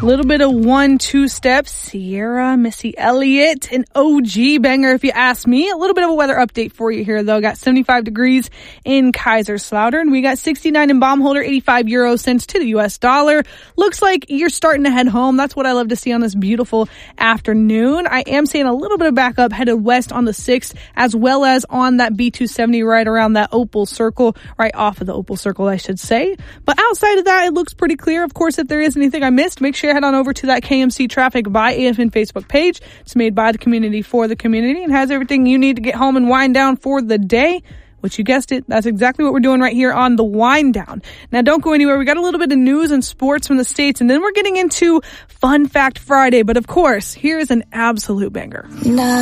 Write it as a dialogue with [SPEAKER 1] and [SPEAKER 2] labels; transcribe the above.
[SPEAKER 1] A little bit of 1-2 steps. Sierra, Missy Elliott, an OG banger if you ask me. A little bit of a weather update for you here though. Got 75 degrees in Kaiserslautern. We got 69 in Baumholder, 85 euro cents to the US dollar. Looks like you're starting to head home. That's what I love to see on this beautiful afternoon. I am seeing a little bit of backup headed west on the 6th as well as on that B270 right around that Opal Circle, right off of the Opal Circle, I should say. But outside of that, it looks pretty clear. Of course, if there is anything I missed, make sure you head on over to that KMC Traffic by AFN Facebook page. It's made by the community for the community and has everything you need to get home and wind down for the day. Which you guessed it, that's exactly what we're doing right here on the Wind Down. Now don't go anywhere. We got a little bit of news and sports from the States, and then we're getting into Fun Fact Friday. But of course, here's an absolute banger.
[SPEAKER 2] Nah.